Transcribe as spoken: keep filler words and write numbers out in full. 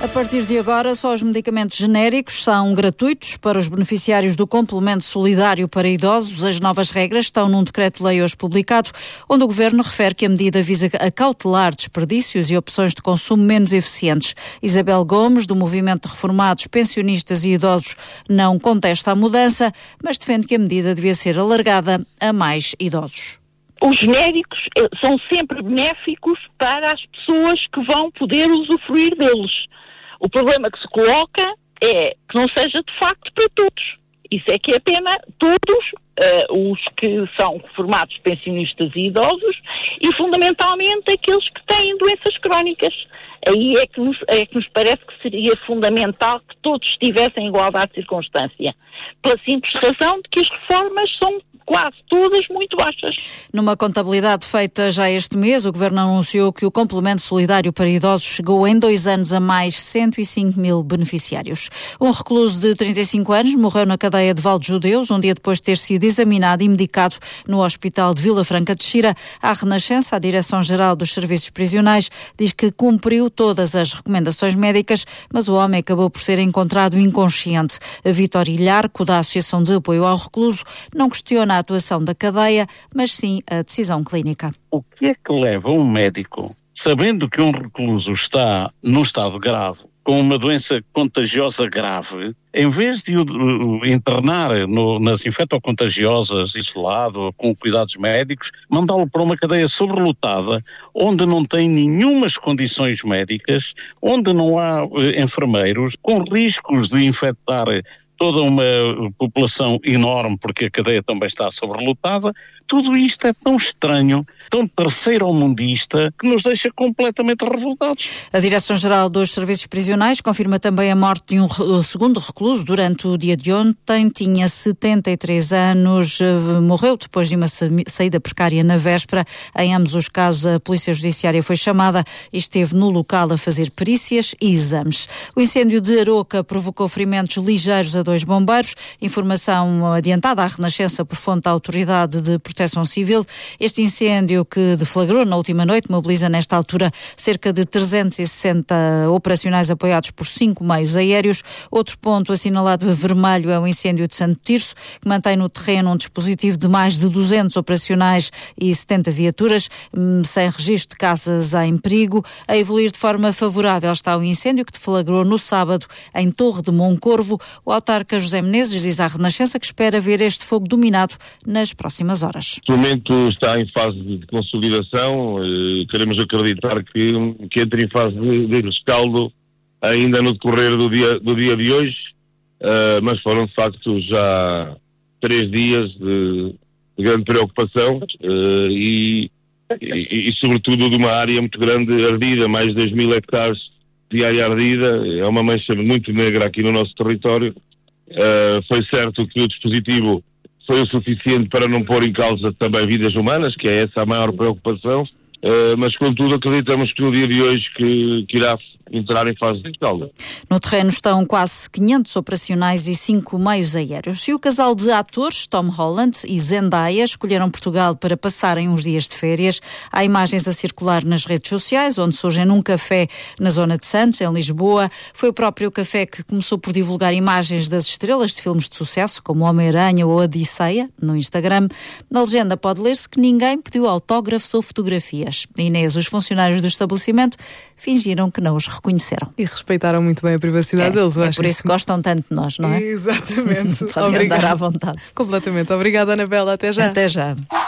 A partir de agora, só os medicamentos genéricos são gratuitos para os beneficiários do Complemento Solidário para Idosos. As novas regras estão num decreto-lei hoje publicado, onde o Governo refere que a medida visa acautelar desperdícios e opções de consumo menos eficientes. Isabel Gomes, do Movimento de Reformados, Pensionistas e Idosos, não contesta a mudança, mas defende que a medida devia ser alargada a mais idosos. Os genéricos são sempre benéficos para as pessoas que vão poder usufruir deles. O problema que se coloca é que não seja de facto para todos. Isso é que é pena. Todos uh, os que são reformados, pensionistas e idosos, e fundamentalmente aqueles que têm doenças crónicas. Aí é que nos, é que nos parece que seria fundamental que todos estivessem em igualdade de circunstância. Pela simples razão de que as reformas são quase todas muito baixas. Numa contabilidade feita já este mês, o Governo anunciou que o Complemento Solidário para Idosos chegou em dois anos a mais cento e cinco mil beneficiários. Um recluso de trinta e cinco anos morreu na cadeia de Valdejudeus, um dia depois de ter sido examinado e medicado no Hospital de Vila Franca de Xira. À Renascença, a Direção-Geral dos Serviços Prisionais diz que cumpriu todas as recomendações médicas, mas o homem acabou por ser encontrado inconsciente. A Vítor Ilharco, da Associação de Apoio ao Recluso, não questiona a atuação da cadeia, mas sim a decisão clínica. O que é que leva um médico, sabendo que um recluso está num estado grave, com uma doença contagiosa grave, em vez de o, o internar no, nas infectocontagiosas, isolado, com cuidados médicos, mandá-lo para uma cadeia sobrelotada, onde não tem nenhumas condições médicas, onde não há eh, enfermeiros, com riscos de infectar toda uma população enorme, porque a cadeia também está sobrelotada. Tudo isto é tão estranho, tão terceiro-mundista, que nos deixa completamente revoltados. A Direção-Geral dos Serviços Prisionais confirma também a morte de um segundo recluso durante o dia de ontem. Tinha setenta e três anos, morreu depois de uma saída precária na véspera. Em ambos os casos, a Polícia Judiciária foi chamada e esteve no local a fazer perícias e exames. O incêndio de Aroca provocou ferimentos ligeiros a dois bombeiros. Informação adiantada à Renascença por fonte da Autoridade de Proteção Civil. Este incêndio, que deflagrou na última noite, mobiliza nesta altura cerca de trezentos e sessenta operacionais apoiados por cinco meios aéreos. Outro ponto assinalado a vermelho é o incêndio de Santo Tirso, que mantém no terreno um dispositivo de mais de duzentos operacionais e setenta viaturas, sem registro de casas em perigo. A evoluir de forma favorável está o incêndio que deflagrou no sábado em Torre de Moncorvo. O autarca José Menezes diz à Renascença que espera ver este fogo dominado nas próximas horas. O momento está em fase de consolidação, queremos acreditar que, que entre em fase de, de rescaldo ainda no decorrer do dia, do dia de hoje, uh, mas foram de facto já três dias de, de grande preocupação uh, e, e, e sobretudo de uma área muito grande ardida, mais de dois mil hectares de área ardida. É uma mancha muito negra aqui no nosso território. Uh, foi certo que o dispositivo foi o suficiente para não pôr em causa também vidas humanas, que é essa a maior preocupação, uh, mas contudo acreditamos que no dia de hoje que, que irá entrar em fase de rescaldo. No terreno estão quase quinhentos operacionais e cinco meios aéreos. E o casal de atores, Tom Holland e Zendaya, escolheram Portugal para passarem uns dias de férias. Há imagens a circular nas redes sociais, onde surgem num café na zona de Santos, em Lisboa. Foi o próprio café que começou por divulgar imagens das estrelas de filmes de sucesso, como Homem-Aranha ou Odisseia, no Instagram. Na legenda pode ler-se que ninguém pediu autógrafos ou fotografias. Inês, os funcionários do estabelecimento fingiram que não os reconheceram. E respeitaram muito bem a privacidade é, deles. É acho por isso que gostam tanto de nós, não é? Exatamente. Podem andar à vontade. Completamente. Obrigada, Anabela. Até já. Até já.